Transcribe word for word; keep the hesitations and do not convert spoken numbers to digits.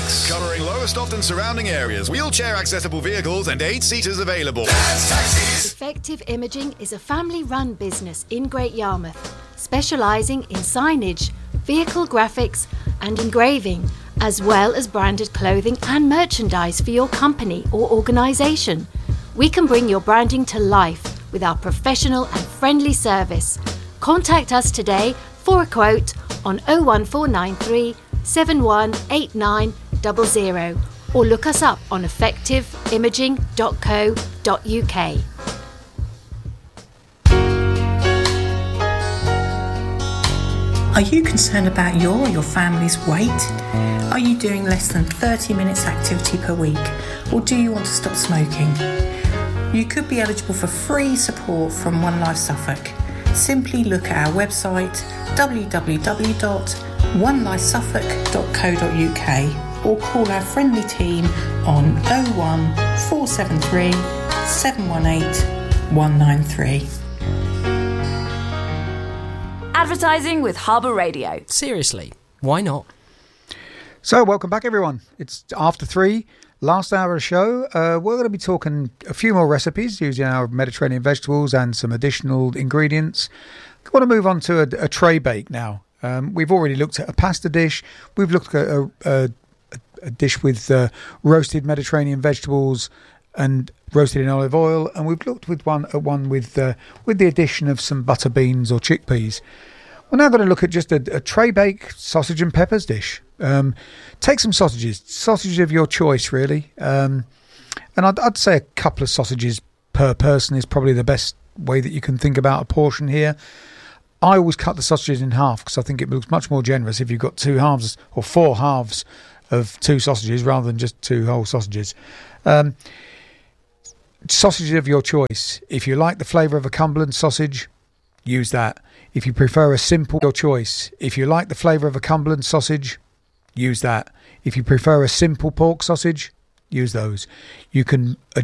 Tax. Covering Lowestoft and surrounding areas. Wheelchair accessible vehicles and eight seaters available. Dad's Taxis. Effective Imaging is a family-run business in Great Yarmouth, specialising in signage, vehicle graphics and engraving, as well as branded clothing and merchandise for your company or organisation. We can bring your branding to life with our professional and friendly service. Contact us today for a quote on oh one four nine three, seven one eight nine zero zero or look us up on effective imaging dot co dot uk. Are you concerned about your or your family's weight? Are you doing less than thirty minutes activity per week? Or do you want to stop smoking? You could be eligible for free support from One Life Suffolk. Simply look at our website w w w dot one life suffolk dot co dot uk or call our friendly team on oh one four seven three, seven one eight, one nine three. Advertising with Harbour Radio. Seriously, why not? So, welcome back, everyone. It's after three, last hour of the show. Uh, we're going to be talking a few more recipes using our Mediterranean vegetables and some additional ingredients. I want to move on to a, a tray bake now. Um, we've already looked at a pasta dish. We've looked at a, a, a dish with uh, roasted Mediterranean vegetables and roasted in olive oil, and we've looked with one at one with uh, with the addition of some butter beans or chickpeas. We're now going to look at just a, a tray bake sausage and peppers dish. Um, take some sausages, sausages of your choice, really, um, and I'd, I'd say a couple of sausages per person is probably the best way that you can think about a portion here. I always cut the sausages in half because I think it looks much more generous if you've got two halves or four halves of two sausages rather than just two whole sausages. Um, sausages of your choice. If you like the flavour of a Cumberland sausage, use that. If you prefer a simple, your choice. If you like the flavour of a Cumberland sausage, use that. If you prefer a simple pork sausage, use those. You can